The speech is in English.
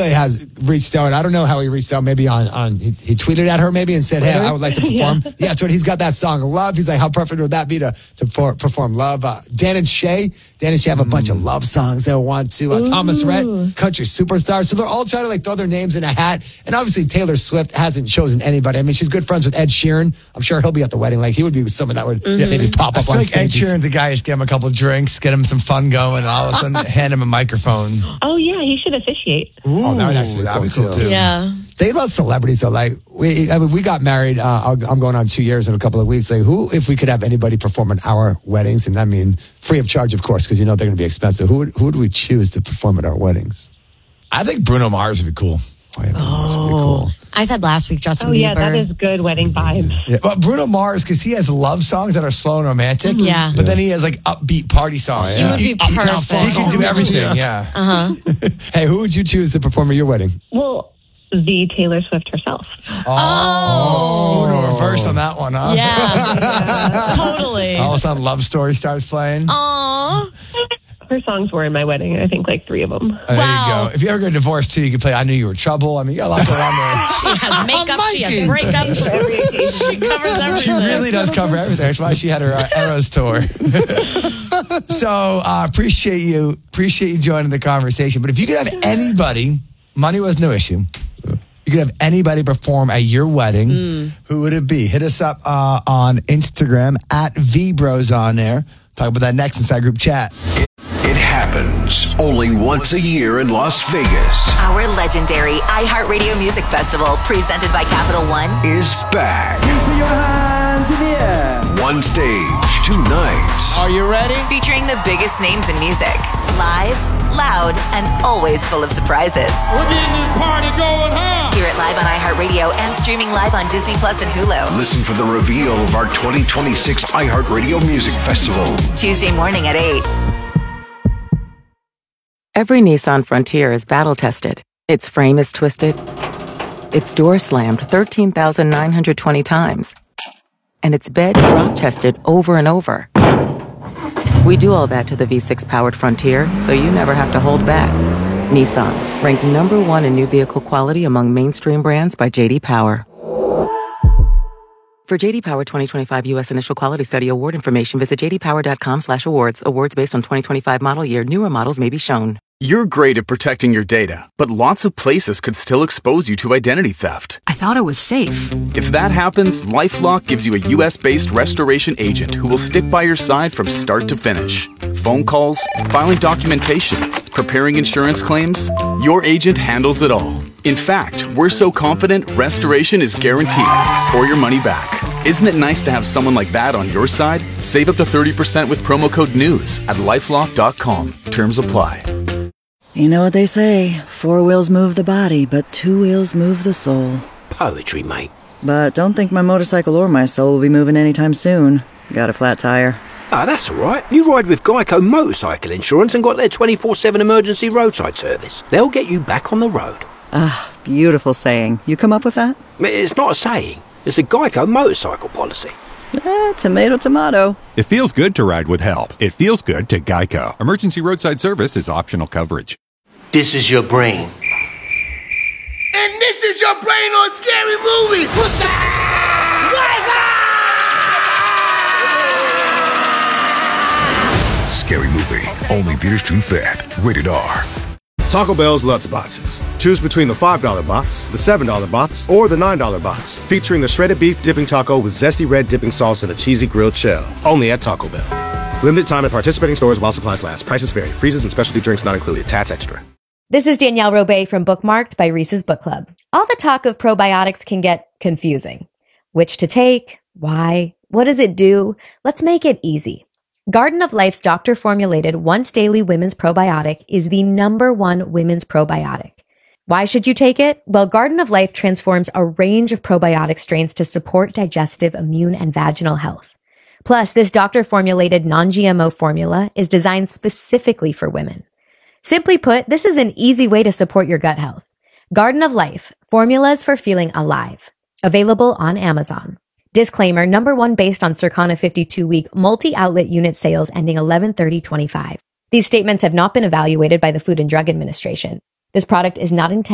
has reached out. I don't know how he reached out. Maybe he tweeted at her maybe and said, hey, I would like to perform. Yeah, that's what he's got that song Love. He's like, how perfect would that be to perform Love? Dan and Shay have a bunch of love songs they'll want to. Thomas Rhett, country superstar. So they're all trying to like throw their names in a hat. And obviously Taylor Swift hasn't chosen anybody. I mean, she's good friends with Ed Sheeran. I'm sure he'll be at the wedding. Like he would be someone that would maybe pop up on stage. Ed Sheeran's the guy. Just get him a couple of drinks, get him some fun going, and all of a sudden hand him a microphone. Oh yeah, he should officiate. Oh, that would actually be cool too. Yeah. They love celebrities though. Like we got married. I'm going on 2 years in a couple of weeks. Like if we could have anybody perform at our weddings, and I mean free of charge, of course, because you know they're going to be expensive. Who would we choose to perform at our weddings? I think Bruno Mars would be cool. Oh, yeah, Bruno Mars would be cool. I said last week Justin Bieber. Oh yeah, that is good wedding vibes. Yeah. Well, Bruno Mars, because he has love songs that are slow and romantic. Yeah. But then he has like upbeat party songs. He would be perfect. He can do everything. Yeah. Hey, who would you choose to perform at your wedding? Well, the Taylor Swift herself. Oh, no reverse on that one, huh? Yeah. Totally. All of a sudden, Love Story starts playing. Aww. Her songs were in my wedding. I think like 3 of them. There you go. If you ever get divorced too, you can play I Knew You Were Trouble. I mean, you got a lot going on there. She has makeup. She has breakups. She covers everything. She really does cover everything. That's why she had her Eras tour. So appreciate you joining the conversation. But if you could have anybody, money was no issue. You could have anybody perform at your wedding. Who would it be? Hit us up on Instagram at VBros on there. Talk about that next inside group chat. It happens only once a year in Las Vegas. Our legendary iHeartRadio Music Festival, presented by Capital One, Is back. Put your hands in the air. One stage, 2 nights. Are you ready? featuring the biggest names in music. Live, loud, and always full of surprises. We're getting this party going, huh? Hear it live on iHeartRadio and streaming live on Disney Plus and Hulu. Listen for the reveal of our 2026 iHeartRadio Music Festival. Tuesday morning at 8. Every Nissan Frontier is battle-tested. Its frame is twisted. Its door slammed 13,920 times. And its bed drop-tested over and over. We do all that to the V6-powered Frontier, so you never have to hold back. Nissan, ranked #1 in new vehicle quality among mainstream brands by J.D. Power. For J.D. Power 2025 U.S. Initial Quality Study award information, visit jdpower.com/awards. Awards based on 2025 model year. Newer models may be shown. You're great at protecting your data, but lots of places could still expose you to identity theft. I thought it was safe. If that happens, LifeLock gives you a U.S.-based restoration agent who will stick by your side from start to finish. Phone calls, filing documentation, preparing insurance claims, your agent handles it all. In fact, we're so confident restoration is guaranteed or your money back. Isn't it nice to have someone like that on your side? Save up to 30% with promo code NEWS at LifeLock.com. Terms apply. You know what they say, 4 wheels move the body, but 2 wheels move the soul. Poetry, mate. But don't think my motorcycle or my soul will be moving anytime soon. Got a flat tire. Ah, that's all right. You ride with Geico Motorcycle Insurance and got their 24/7 emergency roadside service. They'll get you back on the road. Ah, beautiful saying. You come up with that? It's not a saying. It's a Geico motorcycle policy. Tomato, tomato. It feels good to ride with help. It feels good to Geico. Emergency roadside service is optional coverage. This is your brain. And this is your brain on Scary Movie. What's Scary Movie. Only theaters June 5th. Rated R. Taco Bell's Lutz Boxes. Choose between the $5 box, the $7 box, or the $9 box. Featuring the shredded beef dipping taco with zesty red dipping sauce and a cheesy grilled shell. Only at Taco Bell. Limited time at participating stores while supplies last. Prices vary. Freezes and specialty drinks not included. Tats extra. This is Danielle Robay from Bookmarked by Reese's Book Club. All the talk of probiotics can get confusing. Which to take? Why? What does it do? Let's make it easy. Garden of Life's doctor-formulated once-daily women's probiotic is the #1 women's probiotic. Why should you take it? Well, Garden of Life transforms a range of probiotic strains to support digestive, immune, and vaginal health. Plus, this doctor-formulated non-GMO formula is designed specifically for women. Simply put, this is an easy way to support your gut health. Garden of Life, formulas for feeling alive. Available on Amazon. Disclaimer, #1 based on Circana 52-week multi-outlet unit sales ending 11/30/25. These statements have not been evaluated by the Food and Drug Administration. This product is not intended